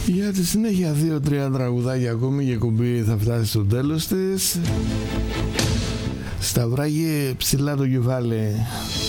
Για τη συνέχεια 2-3 τραγουδάκια ακόμη και η κουμπί θα φτάσει στο τέλος της. Σταυράγει ψηλά το κεφάλι.